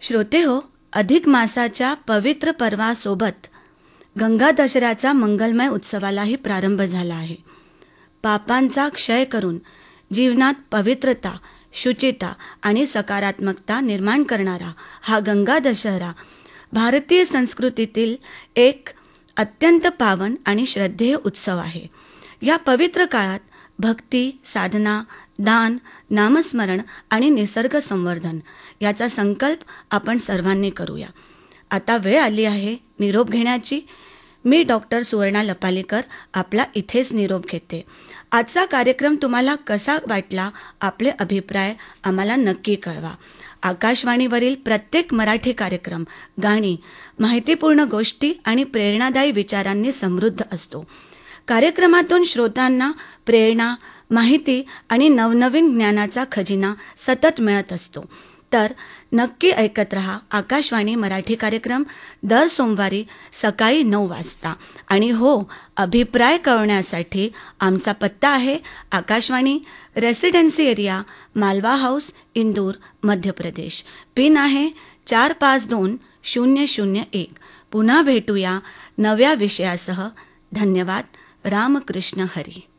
श्रोते हो, अधिक मासाच्या पवित्र पर्वासोबत गंगा दशऱ्याचा मंगलमय उत्सवालाही प्रारंभ झाला आहे. पापांचा क्षय करून जीवनात पवित्रता, शुचिता आणि सकारात्मकता निर्माण करणारा हा गंगा दशहरा भारतीय संस्कृतीतील एक अत्यंत पावन आणि श्रद्धेय उत्सव आहे. या पवित्र काळात भक्ती, साधना, दान, नामस्मरण आणि निसर्ग संवर्धन याचा संकल्प आपण सर्वांनी करूया. आता वेळ आली आहे निरोप घेण्याची. मी डॉक्टर सुवर्णा लपालीकर आपला इथेच निरोप घेते. आजचा कार्यक्रम तुम्हाला कसा वाटला? आपले अभिप्राय आम्हाला नक्की कळवा. आकाशवाणीवरील प्रत्येक मराठी कार्यक्रम, गाणी, माहितीपूर्ण गोष्टी आणि प्रेरणादायी विचारांनी समृद्ध असतो. कार्यक्रमातून श्रोतांना प्रेरणा, माहिती आणि नवनवीन ज्ञानाचा खजिना सतत मिळत असतो. तर नक्की ऐकत रहा आकाशवाणी मराठी कार्यक्रम दर सोमवारी सकाळी 9 वाजता. आणि हो, अभिप्राय कळवण्यासाठी आमचा पत्ता आहे Akashvani, residency area, Malwa house, Indore, Madhya Pradesh. Pin आहे 452001. पुन्हा भेटूया नव्या विषयासह. धन्यवाद. रामकृष्ण हरी.